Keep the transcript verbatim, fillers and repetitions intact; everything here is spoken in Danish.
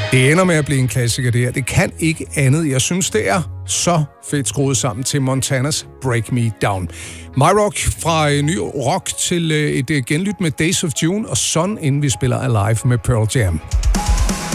Det ender med at blive en klassiker, det her. Det kan ikke andet. Jeg synes, det er så fedt skruet sammen til Montanas Break Me Down. My Rock fra ny rock til et genlyt med Days of June og Sun, inden vi spiller Alive med Pearl Jam.